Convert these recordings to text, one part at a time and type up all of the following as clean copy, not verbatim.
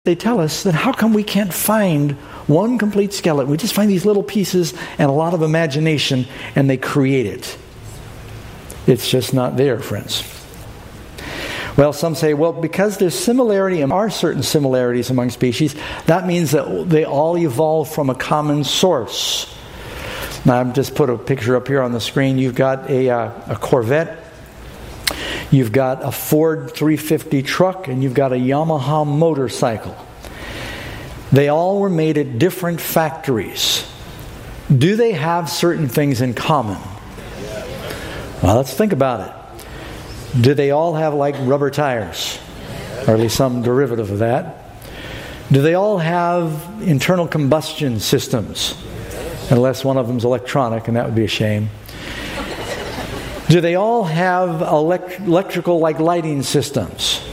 they tell us that how come we can't find one complete skeleton? We just find these little pieces and a lot of imagination, and they create it. It's just not there, friends. Well, some say, well, because there's similarity and are certain similarities among species, that means that they all evolved from a common source. Now, I've just put a picture up here on the screen. You've got a Corvette. You've got a Ford 350 truck, and you've got a Yamaha motorcycle. They all were made at different factories. Do they have certain things in common? Well, let's think about it. Do they all have like rubber tires? Or at least some derivative of that. Do they all have internal combustion systems? Unless one of them's electronic, and that would be a shame. Do they all have electrical like lighting systems?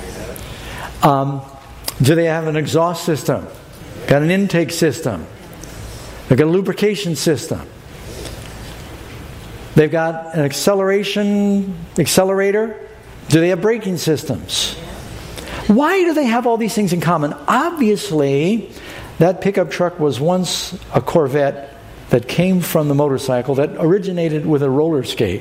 Do they have an exhaust system? Got an intake system? They've got a lubrication system. They've got an accelerator. Do they have braking systems? Why do they have all these things in common? Obviously, that pickup truck was once a Corvette that came from the motorcycle that originated with a roller skate.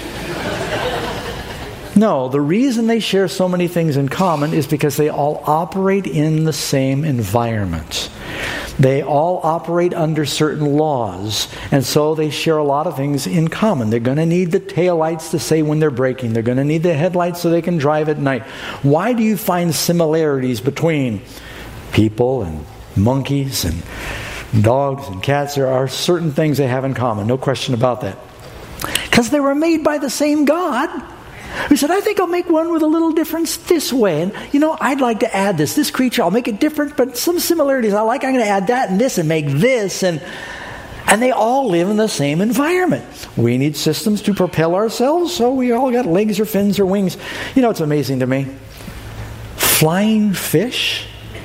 No, the reason they share so many things in common is because they all operate in the same environment. They all operate under certain laws, and so they share a lot of things in common. They're going to need the taillights to say when they're braking. They're going to need the headlights so they can drive at night. Why do you find similarities between people and monkeys and dogs and cats? There are certain things they have in common, no question about that. Because they were made by the same God, who said, I think I'll make one with a little difference this way. And, I'd like to add this. This creature, I'll make it different, but some similarities I like. I'm going to add that and this and make this. And they all live in the same environment. We need systems to propel ourselves, so we all got legs or fins or wings. It's amazing to me. Flying fish.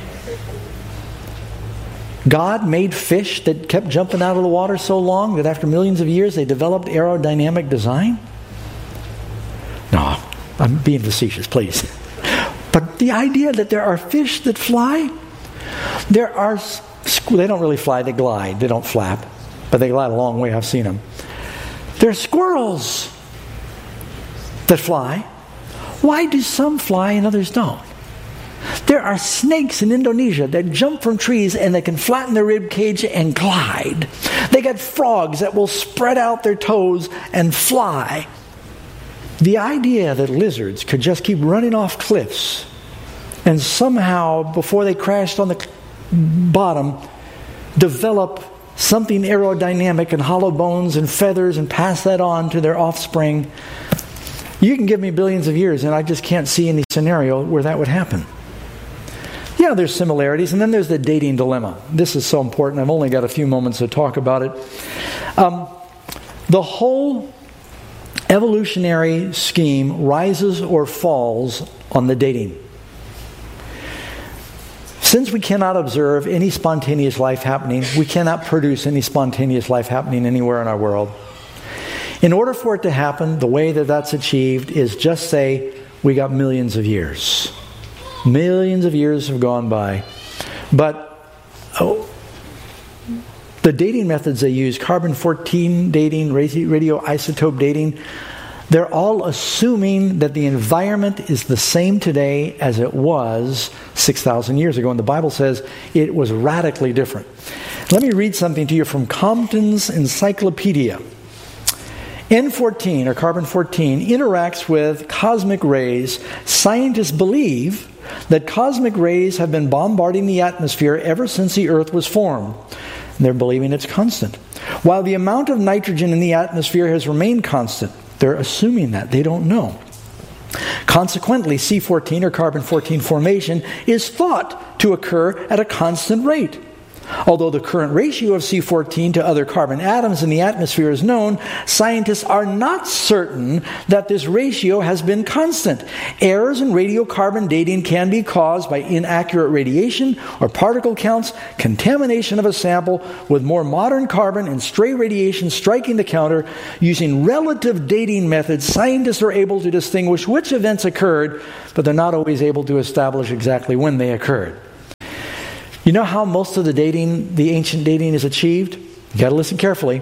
God made fish that kept jumping out of the water so long that after millions of years they developed aerodynamic design. No, I'm being facetious, please. But the idea that there are fish that fly, they don't really fly, they glide. They don't flap, but they glide a long way. I've seen them. There are squirrels that fly. Why do some fly and others don't? There are snakes in Indonesia that jump from trees and they can flatten their rib cage and glide. They got frogs that will spread out their toes and fly. The idea that lizards could just keep running off cliffs and somehow, before they crashed on the bottom, develop something aerodynamic and hollow bones and feathers and pass that on to their offspring. You can give me billions of years and I just can't see any scenario where that would happen. Yeah, there's similarities, and then there's the dating dilemma. This is so important. I've only got a few moments to talk about it. The whole evolutionary scheme rises or falls on the dating. Since we cannot observe any spontaneous life happening, we cannot produce any spontaneous life happening anywhere in our world. In order for it to happen, the way that that's achieved is just say we got millions of years. Millions of years have gone by. But the dating methods they use, carbon-14 dating, radioisotope dating, they're all assuming that the environment is the same today as it was 6,000 years ago. And the Bible says it was radically different. Let me read something to you from Compton's Encyclopedia. N14, or carbon-14, interacts with cosmic rays. Scientists believe that cosmic rays have been bombarding the atmosphere ever since the Earth was formed. They're believing it's constant. While the amount of nitrogen in the atmosphere has remained constant, they're assuming that. They don't know. Consequently, C14, or carbon-14 formation, is thought to occur at a constant rate. Although the current ratio of C14 to other carbon atoms in the atmosphere is known, scientists are not certain that this ratio has been constant. Errors in radiocarbon dating can be caused by inaccurate radiation or particle counts, contamination of a sample with more modern carbon, and stray radiation striking the counter. Using relative dating methods, scientists are able to distinguish which events occurred, but they're not always able to establish exactly when they occurred. You know how most of the ancient dating is achieved? You got to listen carefully.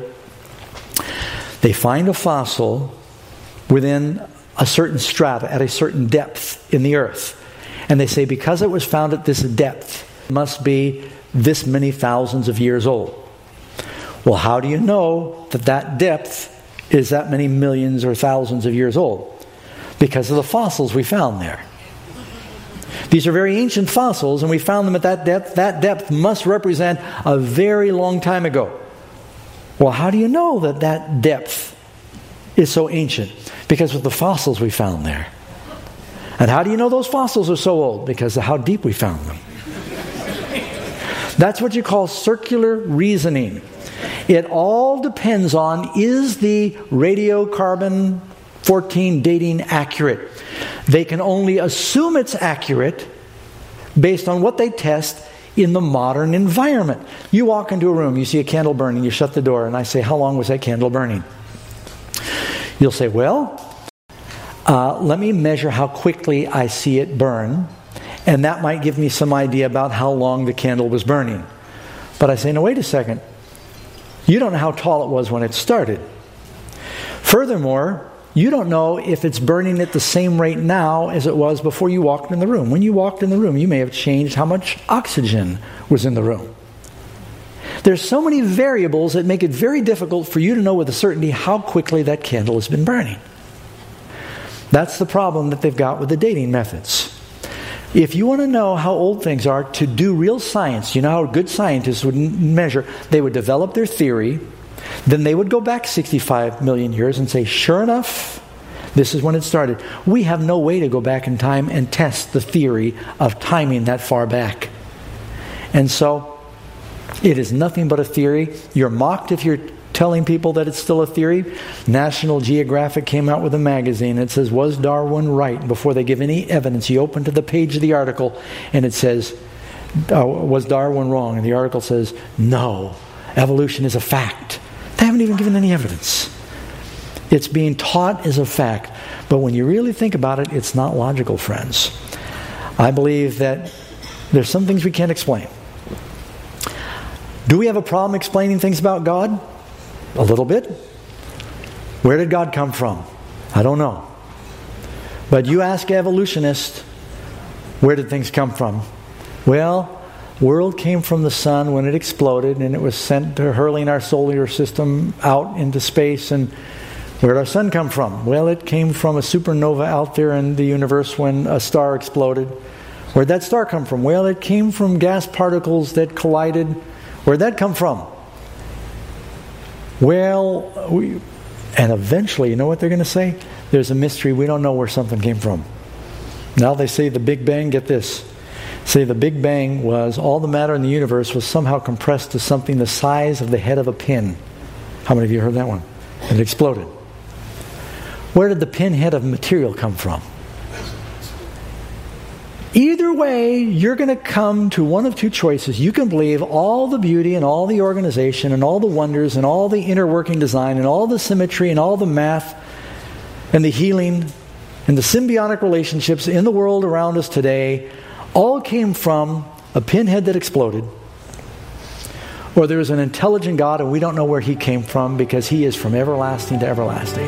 They find a fossil within a certain strata at a certain depth in the earth. And they say because it was found at this depth, it must be this many thousands of years old. Well, how do you know that that depth is that many millions or thousands of years old? Because of the fossils we found there. These are very ancient fossils, and we found them at that depth. That depth must represent a very long time ago. Well, how do you know that that depth is so ancient? Because of the fossils we found there. And how do you know those fossils are so old? Because of how deep we found them. That's what you call circular reasoning. It all depends on, is the radiocarbon 14 dating accurate? They can only assume it's accurate based on what they test in the modern environment. You walk into a room, you see a candle burning, you shut the door, and I say, how long was that candle burning? You'll say, well, let me measure how quickly I see it burn, and that might give me some idea about how long the candle was burning. But I say, no, wait a second. You don't know how tall it was when it started. Furthermore, you don't know if it's burning at the same rate now as it was before you walked in the room. When you walked in the room, you may have changed how much oxygen was in the room. There's so many variables that make it very difficult for you to know with a certainty how quickly that candle has been burning. That's the problem that they've got with the dating methods. If you want to know how old things are, to do real science, you know how good scientists would measure, they would develop their theory, then they would go back 65 million years and say, sure enough, this is when it started. We have no way to go back in time and test the theory of timing that far back. And so, it is nothing but a theory. You're mocked if you're telling people that it's still a theory. National Geographic came out with a magazine that says, was Darwin right? Before they give any evidence, you open to the page of the article and it says, was Darwin wrong? And the article says, no, evolution is a fact. They haven't even given any evidence. It's being taught as a fact. But when you really think about it, it's not logical, friends. I believe that there's some things we can't explain. Do we have a problem explaining things about God? A little bit. Where did God come from? I don't know. But you ask evolutionists, where did things come from? Well, world came from the sun when it exploded and it was sent to hurling our solar system out into space. And where did our sun come from? Well, it came from a supernova out there in the universe when a star exploded. Where did that star come from? Well, it came from gas particles that collided. Where did that come from? Well, and eventually, you know what they're going to say? There's a mystery. We don't know where something came from. Now they say the Big Bang, get this. Say the Big Bang was all the matter in the universe was somehow compressed to something the size of the head of a pin. How many of you heard that one? And it exploded. Where did the pinhead of material come from? Either way, you're going to come to one of two choices. You can believe all the beauty and all the organization and all the wonders and all the inner working design and all the symmetry and all the math and the healing and the symbiotic relationships in the world around us today all came from a pinhead that exploded. Or there is an intelligent God and we don't know where He came from because He is from everlasting to everlasting.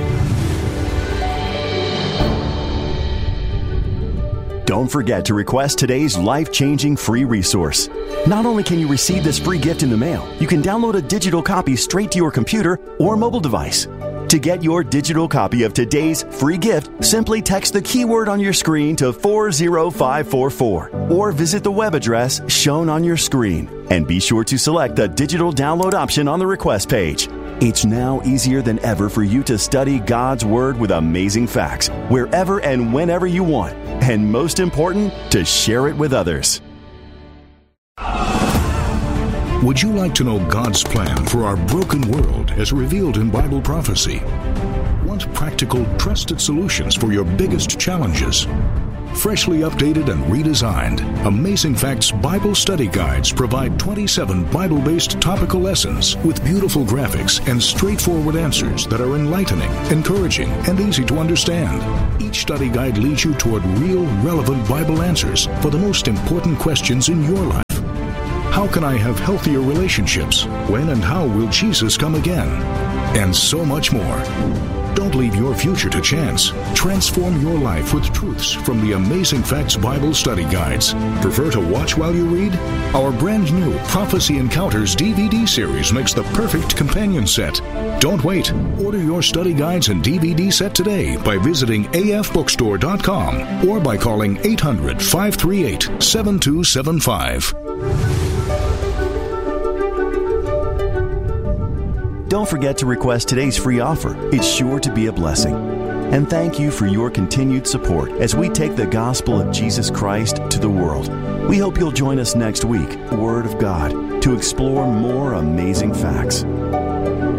Don't forget to request today's life-changing free resource. Not only can you receive this free gift in the mail, you can download a digital copy straight to your computer or mobile device. To get your digital copy of today's free gift, simply text the keyword on your screen to 40544 or visit the web address shown on your screen. And be sure to select the digital download option on the request page. It's now easier than ever for you to study God's Word with amazing facts wherever and whenever you want. And most important, to share it with others. Would you like to know God's plan for our broken world as revealed in Bible prophecy? Want practical, trusted solutions for your biggest challenges? Freshly updated and redesigned, Amazing Facts Bible Study Guides provide 27 Bible-based topical lessons with beautiful graphics and straightforward answers that are enlightening, encouraging, and easy to understand. Each study guide leads you toward real, relevant Bible answers for the most important questions in your life. How can I have healthier relationships? When and how will Jesus come again? And so much more. Don't leave your future to chance. Transform your life with truths from the Amazing Facts Bible Study Guides. Prefer to watch while you read? Our brand new Prophecy Encounters DVD series makes the perfect companion set. Don't wait. Order your study guides and DVD set today by visiting afbookstore.com or by calling 800-538-7275. Don't forget to request today's free offer. It's sure to be a blessing. And thank you for your continued support as we take the gospel of Jesus Christ to the world. We hope you'll join us next week, Word of God, to explore more amazing facts.